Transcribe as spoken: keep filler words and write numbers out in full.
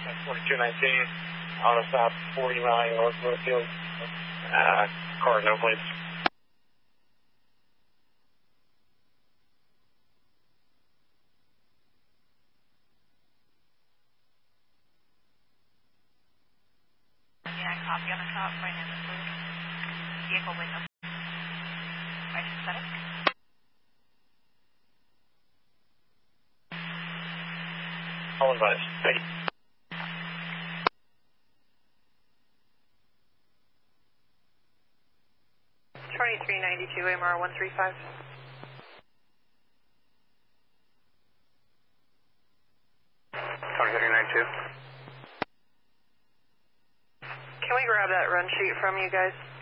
forty-two nineteen, auto stop forty mile north Northfield. Uh, car no plates. Yeah, copy on the top, right in the blue. Vehicle window. Right aesthetic. All advised. Thank you. twenty-three ninety-two, M R one three five. twenty-three ninety-two. Can we grab that run sheet from you guys?